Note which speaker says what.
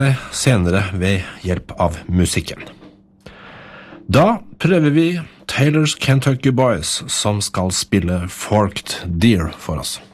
Speaker 1: senere ved hjelp av musikken. Da prøver vi Taylor's Kentucky Boys, som skal spille Forked Deer for oss.